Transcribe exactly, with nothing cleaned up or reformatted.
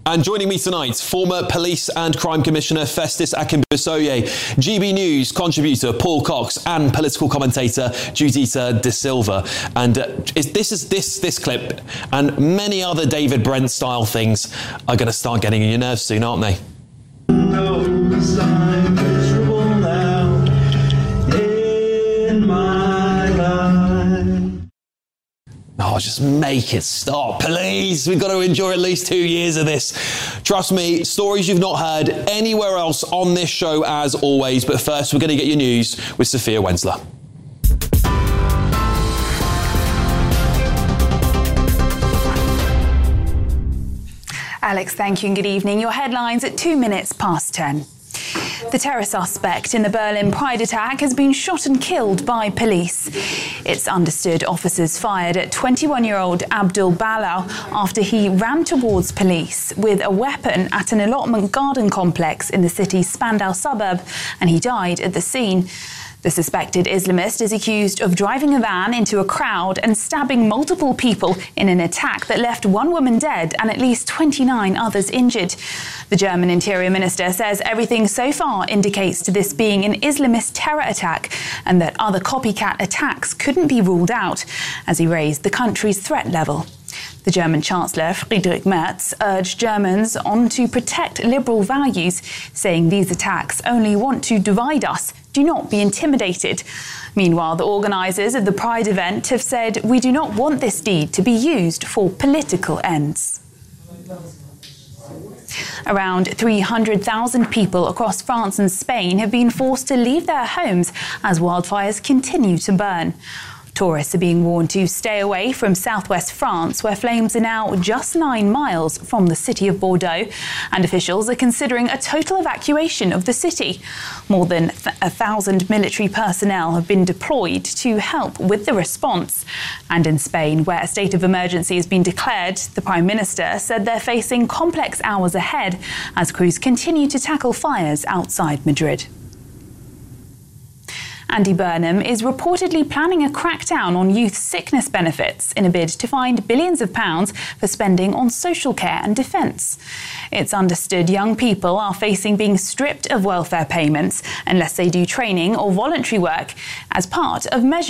And joining me tonight, former Police and Crime Commissioner Festus Akinbisoye, G B News contributor Paul Cox, and political commentator Judita De Silva. And uh, is, this is this this clip and many other David Brent-style things are going to start getting on your nerves soon, aren't they? Knows I'm miserable now in my life. Oh, just make it stop, please. We've got to endure at least two years of this. Trust me, stories you've not heard anywhere else on this show, as always. But first, we're going to get your news with Sophia Wensler. Alex, thank you and good evening. Your headlines at two minutes past ten. The terror suspect in the Berlin Pride attack has been shot and killed by police. It's understood officers fired at twenty-one-year-old Abdul Balau after he ran towards police with a weapon at an allotment garden complex in the city's Spandau suburb, and he died at the scene. The suspected Islamist is accused of driving a van into a crowd and stabbing multiple people in an attack that left one woman dead and at least twenty-nine others injured. The German Interior Minister says everything so far indicates to this being an Islamist terror attack and that other copycat attacks couldn't be ruled out, as he raised the country's threat level. The German Chancellor Friedrich Merz urged Germans on to protect liberal values, saying these attacks only want to divide us. Do not be intimidated. Meanwhile, the organisers of the Pride event have said, we do not want this deed to be used for political ends. Around three hundred thousand people across France and Spain have been forced to leave their homes as wildfires continue to burn. Tourists are being warned to stay away from southwest France, where flames are now just nine miles from the city of Bordeaux, and officials are considering a total evacuation of the city. More than a thousand military personnel have been deployed to help with the response. And in Spain, where a state of emergency has been declared, the Prime Minister said they're facing complex hours ahead as crews continue to tackle fires outside Madrid. Andy Burnham is reportedly planning a crackdown on youth sickness benefits in a bid to find billions of pounds for spending on social care and defence. It's understood young people are facing being stripped of welfare payments unless they do training or voluntary work as part of measures